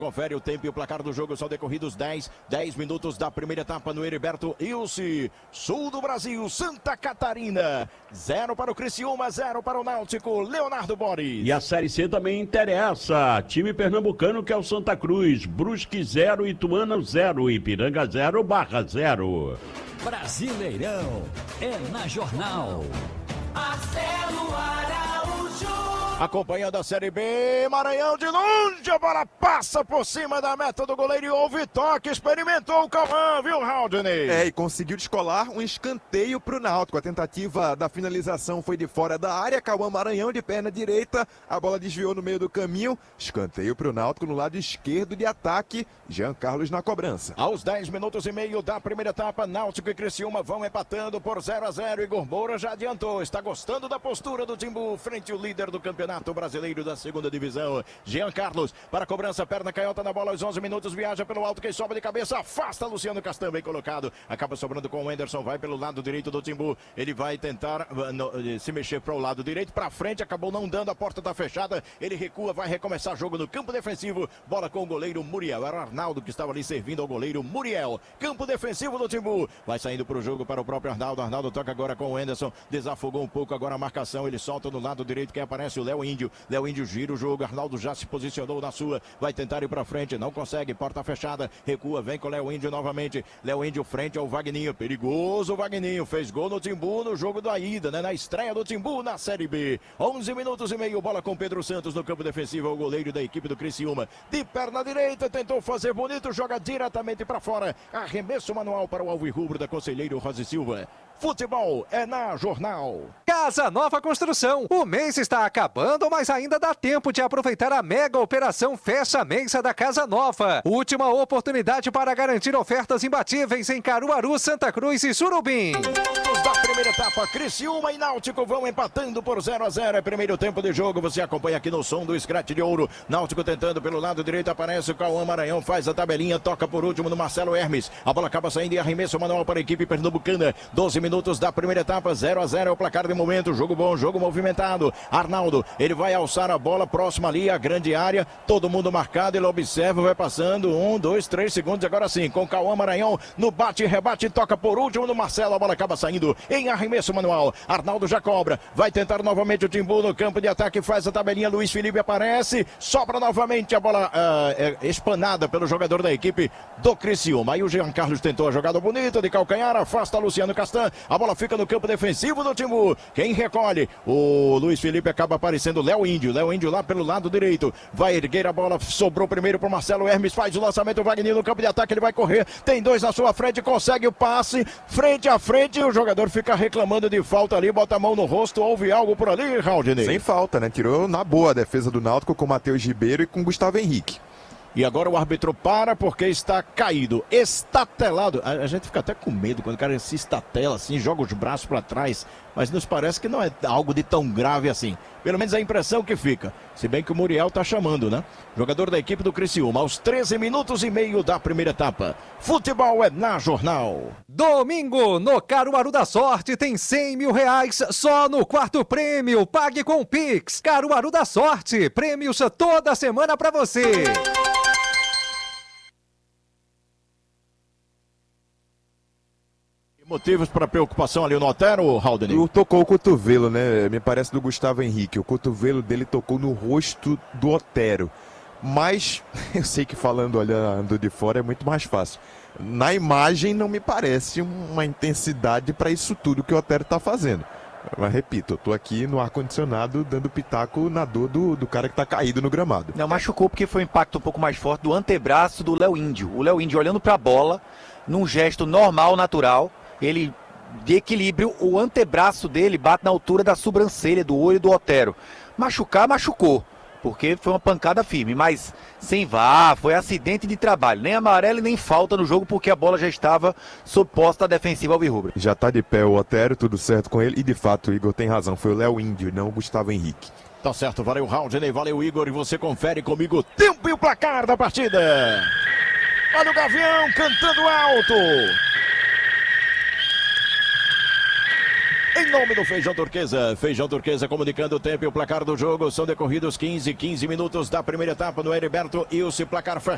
Confere o tempo e o placar do jogo, são decorridos 10 minutos da primeira etapa no Heriberto Ilse. Sul do Brasil, Santa Catarina. 0 para o Criciúma, 0 para o Náutico, Leonardo Boris. E a Série C também interessa. Time pernambucano que é o Santa Cruz. Brusque 0, Ituano 0, Ipiranga 0, Barra 0. Brasileirão é na Jornal. Marcelo Araújo. Acompanhando a Série B, Maranhão de longe, a bola passa por cima da meta do goleiro e houve toque, experimentou o Cauã, viu, Haldney? E conseguiu descolar um escanteio pro Náutico. A tentativa da finalização foi de fora da área, Cauã Maranhão de perna direita, a bola desviou no meio do caminho, escanteio pro Náutico no lado esquerdo de ataque, Jean Carlos na cobrança. Aos 10 minutos e meio da primeira etapa, Náutico e Criciúma vão empatando por 0-0, Igor Moura já adiantou, está gostando da postura do Timbu frente ao líder do campeonato brasileiro da segunda divisão, Jean Carlos, para a cobrança, perna canhota na bola aos 11 minutos, viaja pelo alto, quem sobe de cabeça, afasta Luciano Castan, bem colocado, acaba sobrando com o Anderson, vai pelo lado direito do Timbu, ele vai tentar se mexer para o lado direito, para frente, acabou não dando, a porta está fechada, ele recua, vai recomeçar jogo no campo defensivo, bola com o goleiro Muriel, era o Arnaldo que estava ali servindo ao goleiro Muriel, campo defensivo do Timbu, vai saindo para o jogo para o próprio Arnaldo toca agora com o Anderson, desafogou um pouco agora a marcação, ele solta no lado direito, quem aparece o Léo Índio gira o jogo, Arnaldo já se posicionou na sua, vai tentar ir pra frente, não consegue, porta fechada, recua, vem com o Léo Índio novamente, Léo Índio frente ao Vagninho, perigoso o Vagninho, fez gol no Timbu no jogo da ida, né, na estreia do Timbu na Série B, 11 minutos e meio, bola com Pedro Santos no campo defensivo, o goleiro da equipe do Criciúma, de perna direita, tentou fazer bonito, joga diretamente pra fora, arremesso manual para o alvirrubro da Conselheiro Rosa Silva. Futebol é na Jornal. Casa Nova Construção. O mês está acabando, mas ainda dá tempo de aproveitar a mega operação Fecha Mês da Casa Nova. Última oportunidade para garantir ofertas imbatíveis em Caruaru, Santa Cruz e Surubim. Da primeira etapa, Criciúma e Náutico vão empatando por 0-0. É primeiro tempo de jogo, você acompanha aqui no som do Scratch de Ouro. Náutico tentando pelo lado direito, aparece o Cauã Maranhão, faz a tabelinha, toca por último no Marcelo Hermes. A bola acaba saindo e arremesso manual para a equipe pernambucana. 12 minutos da primeira etapa, 0-0 é o placar de momento, jogo bom, jogo movimentado. Arnaldo, ele vai alçar a bola próxima ali à grande área, todo mundo marcado, ele observa, vai passando, 1, 2, 3 segundos, agora sim, com Cauã Maranhão no bate e rebate, toca por último no Marcelo, a bola acaba saindo em arremesso manual. Arnaldo já cobra, vai tentar novamente o Timbu no campo de ataque, faz a tabelinha, Luiz Felipe aparece, sobra novamente a bola espanada pelo jogador da equipe do Criciúma. Aí o Jean Carlos tentou a jogada bonita de calcanhar, afasta Luciano Castan, a bola fica no campo defensivo do Timbu. Quem recolhe? O Luiz Felipe, acaba aparecendo Léo Índio lá pelo lado direito, vai erguer a bola, sobrou primeiro para o Marcelo Hermes, faz o lançamento, o Wagner no campo de ataque, ele vai correr, tem dois na sua frente, consegue o passe, frente a frente, e o jogador fica reclamando de falta ali, bota a mão no rosto, houve algo por ali, Haldney? Sem falta, né? Tirou na boa a defesa do Náutico com o Matheus Ribeiro e com o Gustavo Henrique. E agora o árbitro para porque está caído, estatelado. A gente fica até com medo quando o cara se estatela assim, joga os braços para trás, mas nos parece que não é algo de tão grave assim. Pelo menos a impressão que fica. Se bem que o Muriel tá chamando, né? Jogador da equipe do Criciúma, aos 13 minutos e meio da primeira etapa. Futebol é na Jornal. Domingo, no Caruaru da Sorte, tem 100 mil reais só no quarto prêmio. Pague com Pix. Caruaru da Sorte, prêmios toda semana pra você. Motivos para preocupação ali no Otero, Haldney? Tocou o cotovelo, né? Me parece do Gustavo Henrique. O cotovelo dele tocou no rosto do Otero. Mas eu sei que falando, olhando de fora, é muito mais fácil. Na imagem não me parece uma intensidade para isso tudo que o Otero está fazendo. Mas repito, eu tô aqui no ar-condicionado dando pitaco na dor do cara que tá caído no gramado. Não, machucou porque foi um impacto um pouco mais forte do antebraço do Léo Índio. O Léo Índio olhando para a bola, num gesto normal, natural, ele de equilíbrio, o antebraço dele bate na altura da sobrancelha, do olho do Otero. Machucar, machucou, porque foi uma pancada firme, mas sem VAR, foi acidente de trabalho. Nem amarelo e nem falta no jogo, porque a bola já estava sob posta defensiva alvirrubra. Já tá de pé o Otero, tudo certo com ele, e de fato o Igor tem razão, foi o Léo Índio, não o Gustavo Henrique. Tá certo, valeu Haldney, valeu Igor, e você confere comigo o tempo e o placar da partida. Olha o Gavião cantando alto. Em nome do Feijão Turquesa comunicando o tempo e o placar do jogo, são decorridos 15 minutos da primeira etapa no Heriberto Ilse, placar fechado.